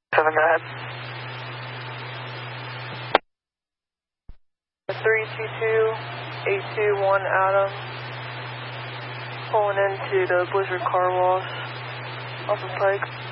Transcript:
7, go ahead. 322-821 Adam. Pulling into the Blizzard Car Wash off of Pike.